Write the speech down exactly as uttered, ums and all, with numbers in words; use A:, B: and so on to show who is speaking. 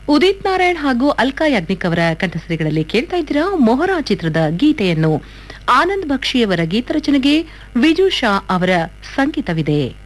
A: ಉದಿತ್ ನಾರಾಯಣ್ ಹಾಗೂ ಅಲ್ಕಾ ಯಾಗ್ನಿಕ್ ಅವರ ಕಂಠಸಿರಿಗಳಲ್ಲಿ ಕೇಳ್ತಾ ಇದ್ದೀರಾ ಮೊಹರಾ ಚಿತ್ರದ ಗೀತೆಯನ್ನು. ಆನಂದ್ ಬಕ್ಷಿಯವರ ಗೀತರಚನೆಗೆ ವಿಜು ಶಾ ಅವರ ಸಂಗೀತವಿದೆ.